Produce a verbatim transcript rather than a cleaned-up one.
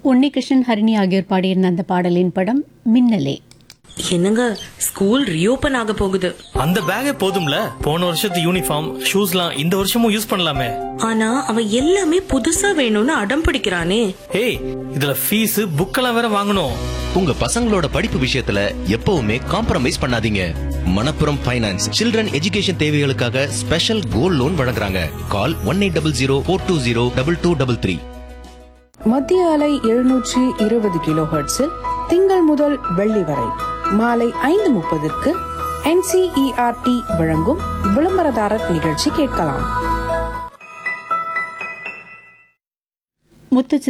உன்னிகிருஷ்ணன், ஹரிணி ஆகியோர் பாடியிருந்த அந்த பாடலின் படம் மின்னலே. என்னங்க, ஸ்கூல் ரீஓபன் ஆக போகுது. அந்த பேக்கே போதும்ல, போன வருஷத்து யூனிஃபார்ம் ஷூஸ்லாம் இந்த வருஷமும் யூஸ் பண்ணலாமே. ஆனா அவன் எல்லாமே புதுசா வேணும்னு அடம் பிடிக்கிறானே. ஏய், இதுல ஃபீஸ் புக்கெல்லாம் வேற வாங்கணும். உங்க பசங்களோட படிப்பு விஷயத்துல எப்பவுமே காம்ப்ரமைஸ் பண்ணாதீங்க. மணப்புரம் ஃபைனான்ஸ் சில்ட்ரன் எஜுகேஷன் தேவைகளுக்காக ஸ்பெஷல் கோல்ட் லோன் வழங்குறாங்க. கால் one eight double zero four two zero double two double three. மத்திய அலை எழுநூற்றி இருபது கிலோ ஹெர்ட்ஸில் திங்கள் முதல் வெள்ளி வரை மாலை ஐந்து முப்பதற்கு என்சிஇஆர்டி வழங்கும் விளம்பரதாரர் நிகழ்ச்சி கேட்கலாம். முத்து